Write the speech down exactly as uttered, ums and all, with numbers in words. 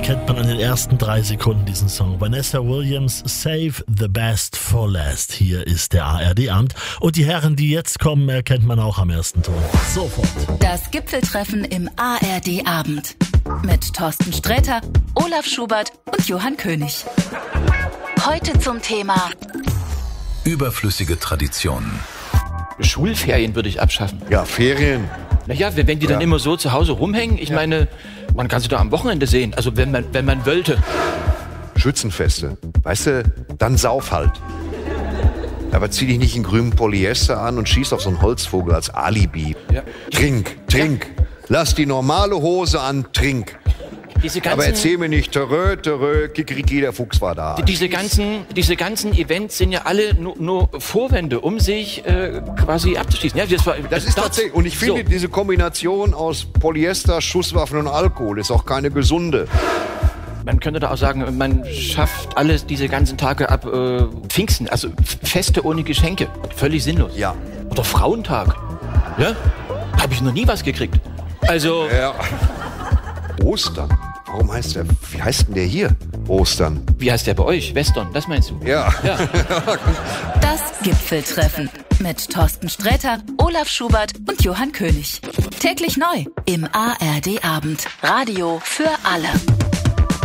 erkennt man an den ersten drei Sekunden diesen Song. Vanessa Williams, Save the Best for Last. Hier ist der A R D-Abend. Und die Herren, die jetzt kommen, erkennt man auch am ersten Ton. Sofort. Das Gipfeltreffen im A R D-Abend. Mit Thorsten Sträter, Olaf Schubert und Johann König. Heute zum Thema überflüssige Traditionen. Schulferien würde ich abschaffen. Ja, Ferien. Naja, wenn die dann Ja. immer so zu Hause rumhängen, ich Ja. meine, man kann sie doch am Wochenende sehen. Also wenn man, wenn man wollte. Schützenfeste. Weißt du, dann sauf halt. Aber zieh dich nicht in grünen Polyester an und schieß auf so einen Holzvogel als Alibi. Ja. Trink, trink. Lass die normale Hose an, trink. Diese ganzen, Aber erzähl mir nicht, törö, törö, Kikeriki, der Fuchs war da. diese ganzen, diese ganzen Events sind ja alle nur, nur Vorwände, um sich äh, quasi abzuschließen. Ja, das war, Das ist tatsächlich, und ich finde, so. diese Kombination aus Polyester, Schusswaffen und Alkohol ist auch keine gesunde. Man könnte da auch sagen, man schafft alles diese ganzen Tage ab äh, Pfingsten, also Feste ohne Geschenke. Völlig sinnlos. Ja. Oder Frauentag. Ja? Habe ich noch nie was gekriegt. Also, Ja. Ostern. Warum heißt der, wie heißt denn der hier? Ostern. wie heißt der bei euch? Western, das meinst du? Ja. Ja. das Gipfeltreffen. Mit Thorsten Sträter, Olaf Schubert und Johann König. Täglich neu im A R D-Abend. Radio für alle.